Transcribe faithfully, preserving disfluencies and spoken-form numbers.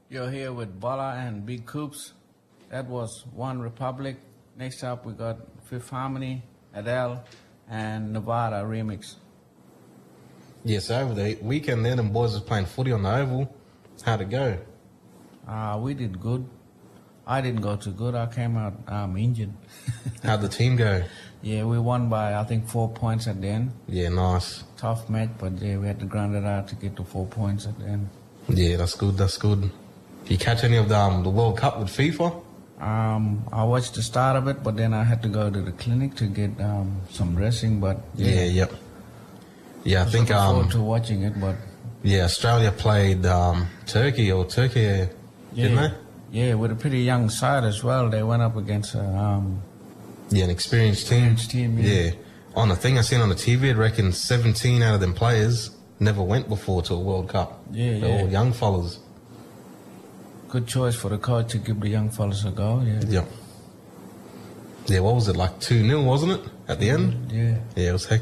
You're here with Bola and Big Coops. That was One Republic. Next up, we got Fifth Harmony, Adele, and Nevada remix. Yeah, so over the weekend then, and boys was playing footy on the Oval. How'd it go? Uh, we did good. I didn't go too good. I came out um, injured. How'd the team go? Yeah, we won by, I think, four points at the end. Yeah, nice. Tough match, but yeah, we had to grind it out to get to four points at the end. Yeah, that's good, that's good. Did you catch any of the, um, the World Cup with FIFA? Um, I watched the start of it, but then I had to go to the clinic to get um, some dressing, but yeah. Yeah, yep. Yeah, I, I was think... looking um, forward to watching it, but... Yeah, Australia played um, Turkey, or Turkey, yeah, didn't they? Yeah, with a pretty young side as well. They went up against a... Um, Yeah, an experienced team. Experienced team, yeah. yeah. On the thing I seen on the T V, I reckon seventeen out of them players never went before to a World Cup. Yeah, They're yeah. all young fellas. Good choice for the coach to give the young fellas a go, yeah. Yeah. Yeah, what was it, like two nil, wasn't it, at the end? Yeah. Yeah, it was hectic.